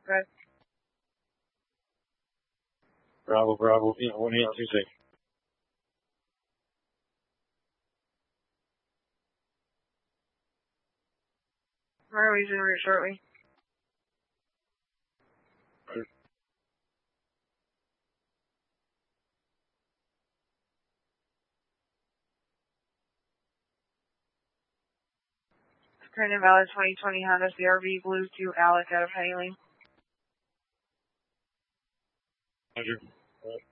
Good. Bravo, Bravo, 1826. Marley's en route shortly. Current invalid 2020 Honda CRV Blue to Alec out of Haley. Roger.